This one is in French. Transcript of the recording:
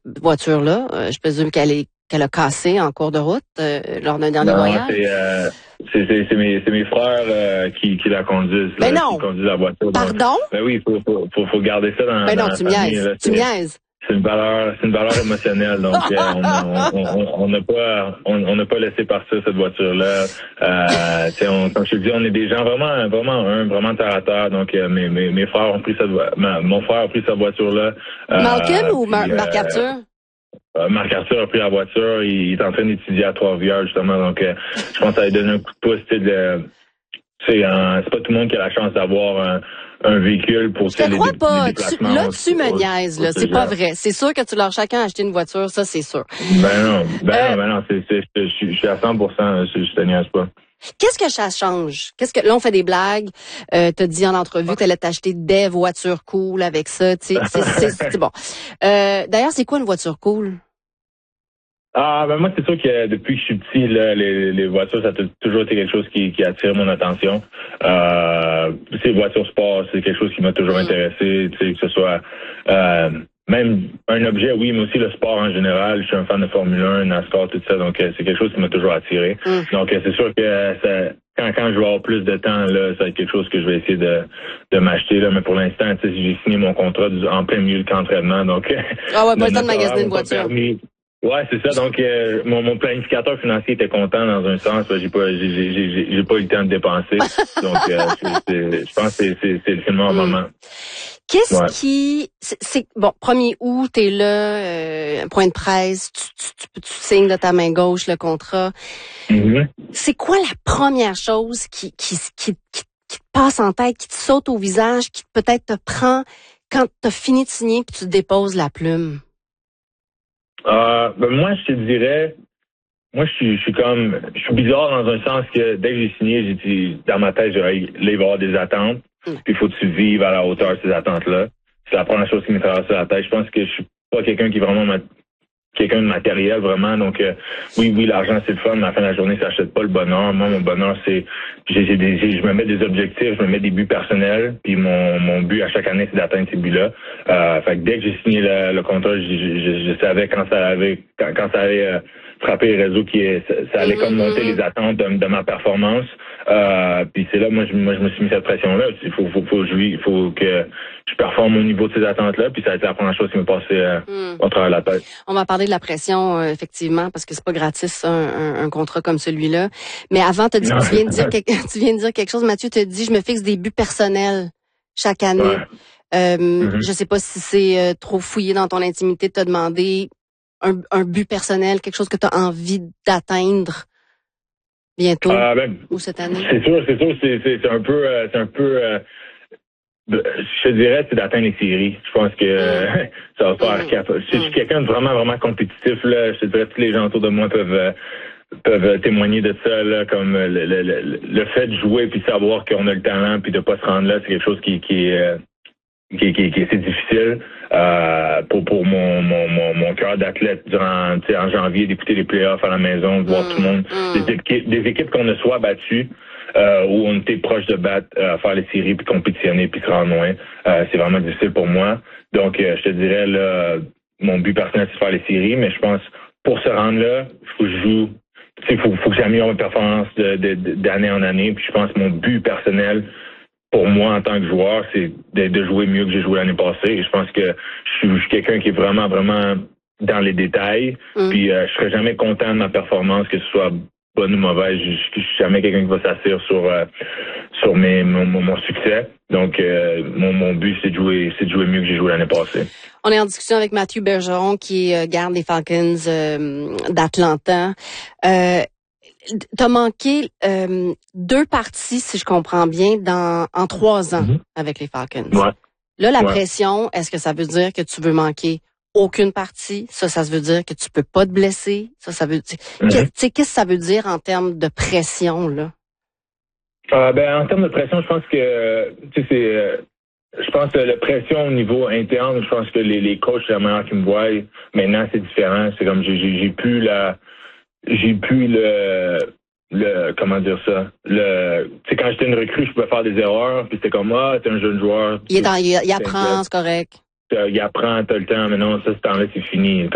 voiture-là? Je présume qu'elle a cassé en cours de route lors d'un dernier voyage. C'est mes frères qui la conduisent. Ben là, non. Qui conduisent la voiture. Pardon? Ben oui, faut garder ça dans. Ben non, dans tu la famille, niaises. là. Tu niaises. C'est une valeur émotionnelle. Donc on n'a pas laissé partir cette voiture-là. Comme je te dis, on est des gens vraiment terre à terre. Donc mes frères ont pris mon frère a pris cette voiture-là. Malcolm ou Marc Arthur? Marc Arthur a pris la voiture. Il est en train d'étudier à Trois-Rivières justement. Donc je pense que ça lui donne un coup de pouce. C'est pas tout le monde qui a la chance d'avoir un véhicule pour Je te crois pas. Tu me niaises, là. C'est pas vrai. C'est sûr que tu leur chacun acheté une voiture, ça, c'est sûr. Ben non. Je suis à 100%, je te niaise pas. Qu'est-ce que ça change? Là, on fait des blagues. T'as dit en entrevue que t'allais t'acheter des voitures cool avec ça, tu sais. C'est bon. D'ailleurs, c'est quoi une voiture cool? Moi, c'est sûr que depuis que je suis petit, là, les voitures, ça a toujours été quelque chose qui attire mon attention. Les voitures sport, c'est quelque chose qui m'a toujours intéressé, tu sais, que ce soit même un objet, oui, mais aussi le sport en général. Je suis un fan de Formule 1, NASCAR, tout ça, donc c'est quelque chose qui m'a toujours attiré. Donc c'est sûr que quand je vais avoir plus de temps, là, ça va être quelque chose que je vais essayer de m'acheter, là, mais pour l'instant, tu sais, j'ai signé mon contrat en plein milieu de camp-entraînement, donc pas le temps de magasiner une voiture. Ouais, c'est ça. Donc, mon planificateur financier était content dans un sens. J'ai pas eu le temps de dépenser. Donc, je pense que c'est le moment. Qu'est-ce qui, bon, 1er août, t'es là, point de presse, tu signes de ta main gauche le contrat. C'est quoi la première chose qui te passe en tête, qui te saute au visage, qui peut-être te prend quand t'as fini de signer puis tu déposes la plume? Moi, je te dirais, je suis bizarre dans un sens que dès que j'ai signé, j'ai dit, dans ma tête, là, il va y avoir des attentes, puis il faut que tu vives à la hauteur de ces attentes-là. C'est la première chose qui me traverse la tête. Je pense que je suis pas quelqu'un qui est vraiment quelqu'un de matériel, vraiment. Donc, oui, l'argent, c'est le fun, mais à la fin de la journée, ça achète pas le bonheur. Moi, mon bonheur, c'est, je me mets des objectifs, je me mets des buts personnels, puis mon but à chaque année, c'est d'atteindre ces buts-là. Fait que dès que j'ai signé le contrat, je savais quand ça allait frapper les réseaux, ça allait comme monter les attentes de ma performance. Puis c'est là, moi, je me suis mis cette pression-là. Il faut que je performe au niveau de ces attentes-là, puis ça a été la première chose qui m'est passée au travers de la tête. On va parler de la pression, effectivement, parce que c'est pas gratis, un contrat comme celui-là. Mais avant, tu viens de dire quelque chose, Mathieu, te dit, je me fixe des buts personnels chaque année. Ouais. Je sais pas si c'est trop fouillé dans ton intimité de te demander un but personnel, quelque chose que tu as envie d'atteindre bientôt ou cette année. C'est sûr, c'est un peu je te dirais, c'est d'atteindre les séries. Je pense que ça va faire je suis quelqu'un de vraiment compétitif, là. Je te dirais, tous les gens autour de moi peuvent témoigner de ça, là, comme le fait de jouer puis savoir qu'on a le talent puis de pas se rendre là, c'est quelque chose qui est assez difficile pour mon cœur d'athlète durant en janvier, d'écouter les playoffs à la maison, de voir tout le monde, des équipes qu'on a soit battues où on était proche de battre, faire les séries puis compétitionner puis se rendre loin. C'est vraiment difficile pour moi. Donc je te dirais là, mon but personnel c'est de faire les séries, mais je pense pour se rendre là, il faut que je joue. Il faut que j'améliore ma performance d'année en année. Puis je pense que mon but personnel pour moi en tant que joueur, c'est de jouer mieux que j'ai joué l'année passée. Et je pense que je suis quelqu'un qui est vraiment dans les détails. Puis je serai jamais content de ma performance, que ce soit bonne ou mauvaise. Je suis jamais quelqu'un qui va s'asseoir sur mon succès. Donc mon but c'est de jouer mieux que j'ai joué l'année passée. On est en discussion avec Mathieu Bergeron qui garde les Falcons d'Atlanta. T'as manqué 2 parties, si je comprends bien, en 3 ans avec les Falcons. Ouais. Là, la pression, est-ce que ça veut dire que tu veux manquer aucune partie? Ça veut dire que tu peux pas te blesser? Ça veut dire... Qu'est-ce que ça veut dire en termes de pression, là? En termes de pression, je pense que je pense que la pression au niveau interne, je pense que les coachs, c'est la manière qu'ils me voient. Maintenant, c'est différent. C'est comme j'ai plus le comment dire ça, quand j'étais une recrue, je pouvais faire des erreurs, puis c'était comme t'es un jeune joueur. Il apprend, c'est correct. Il apprend, t'as le temps, mais non, ça, ce temps-là, c'est fini.